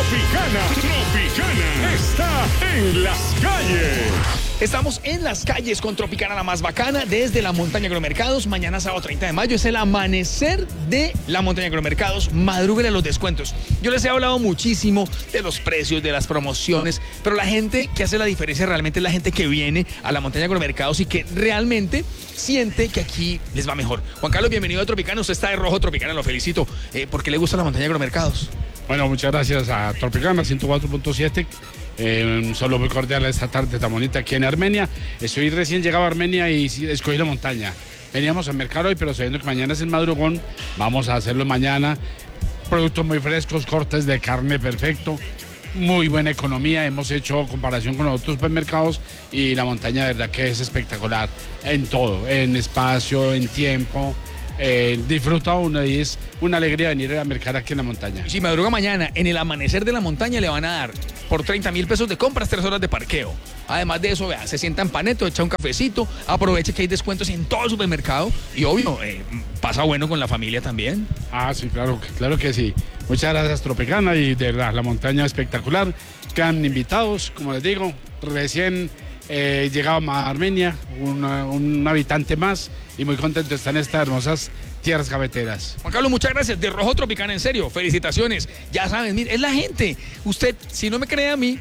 Tropicana está en las calles. Estamos en las calles con Tropicana, la más bacana, desde la montaña Agromercados. Mañana sábado 30 de mayo es el amanecer de la montaña Agromercados. Madrúguenle a los descuentos. Yo les he hablado muchísimo de los precios, de las promociones, pero la gente que hace la diferencia realmente es la gente que viene a la montaña Agromercados y que realmente siente que aquí les va mejor. Juan Carlos, bienvenido a Tropicana. Usted está de rojo, Tropicana, lo felicito. ¿Por qué le gusta la montaña Agromercados? Bueno, muchas gracias a Tropicana 104.7. Un saludo muy cordial esta tarde tan bonita aquí en Armenia. Estoy recién llegado a Armenia y escogí la montaña. Veníamos a mercar hoy, pero sabiendo que mañana es el madrugón, vamos a hacerlo mañana. Productos muy frescos, cortes de carne perfecto, muy buena economía. Hemos hecho comparación con otros supermercados y la montaña de verdad que es espectacular en todo, en espacio, en tiempo. Disfruta uno y es una alegría venir a mercar aquí en la montaña. Si madruga mañana, en el amanecer de la montaña le van a dar por 30.000 pesos de compras 3 horas de parqueo. Además de eso, vea, se sienta en Paneto, echa un cafecito, aproveche que hay descuentos en todo el supermercado y obvio, pasa bueno con la familia también. Ah, sí, claro que sí. Muchas gracias, Tropicana, y de verdad, la montaña espectacular. Quedan invitados, como les digo, recién llegado a Armenia, un habitante más, y muy contento de estar en estas hermosas tierras cafeteras. Juan Carlos, muchas gracias. De rojo Tropicana, en serio, felicitaciones. Ya saben, mire, es la gente. Usted, si no me cree a mí,